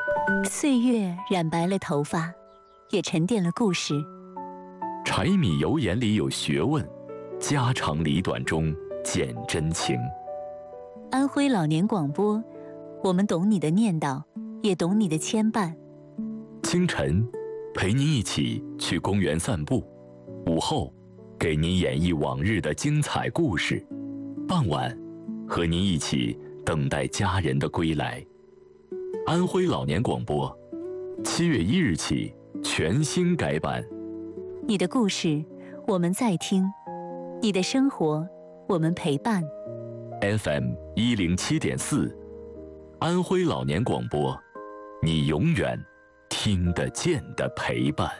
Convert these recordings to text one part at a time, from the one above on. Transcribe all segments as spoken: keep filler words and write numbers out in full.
岁月染白了头发，也沉淀了故事。 柴米油盐里有学问，家长里短中见真情。 安徽老年广播，我们懂你的念叨，也懂你的牵绊。 清晨，陪您一起去公园散步；午后，给您演绎往日的精彩故事；傍晚，和您一起等待家人的归来。安徽老年广播，七月一日起全新改版。 你的故事，我们在听；你的生活，我们陪伴。 F M 一零七点四，安徽老年广播，你永远听得见的陪伴。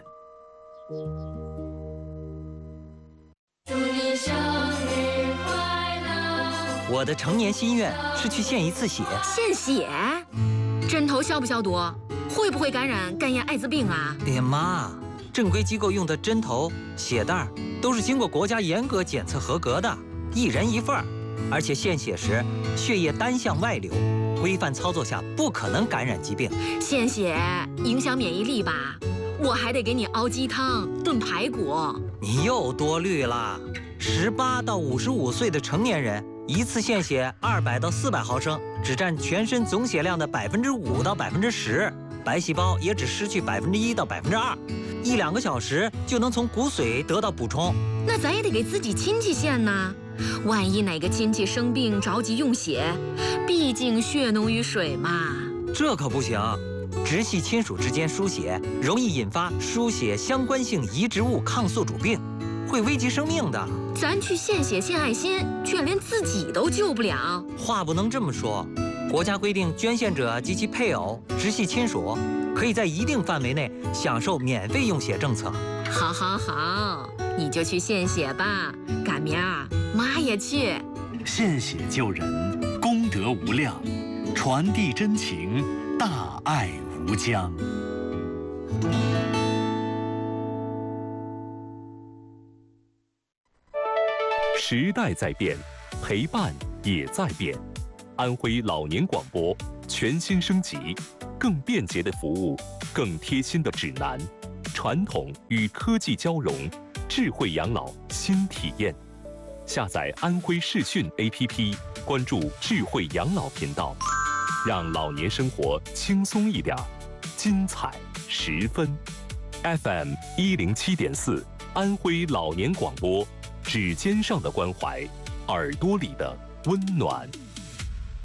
祝你生日快乐！ 我的成年心愿是去献一次血。 献血？针头消不消毒？会不会感染肝炎、艾滋病啊？ 哎呀妈！正规机构用的针头、血袋都是经过国家严格检测合格的，一人一份儿。而且献血时血液单向外流，规范操作下不可能感染疾病。 献血影响免疫力吧？我还得给你熬鸡汤、炖排骨。 你又多虑了。十八到五十五岁的成年人，一次献血二百到四百毫升，只占全身总血量的百分之五到百分之十，白细胞也只失去百分之一到百分之二，一两个小时就能从骨髓得到补充。 那咱也得给自己亲戚献呢。万一哪个亲戚生病着急用血，毕竟血浓于水嘛。 这可不行，直系亲属之间输血容易引发输血相关性移植物抗宿主病，会危及生命的。 咱去献血献爱心，却连自己都救不了。 话不能这么说，国家规定，捐献者及其配偶、直系亲属可以在一定范围内享受免费用血政策。 好，好，好，你就去献血吧。赶明儿妈也去。 献血救人，功德无量，传递真情，大爱无疆。 时代在变，陪伴也在变。安徽老年广播全新升级，更便捷的服务，更贴心的指南，传统与科技交融，智慧养老新体验。下载安徽视讯 A P P， 关注智慧养老频道，让老年生活轻松一点，精彩十分。F M 一零七点四，安徽老年广播，指尖上的关怀，耳朵里的温暖。